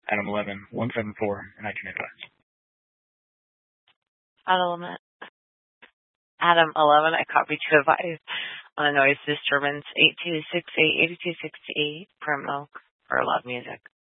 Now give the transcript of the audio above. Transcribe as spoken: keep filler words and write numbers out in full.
Adam eleven, one seven four, nineteen eighty-five. Adam, Adam eleven, I copy to advise on a noise disturbance, eight two six eight, eight two six eight, Primmo, for loud music.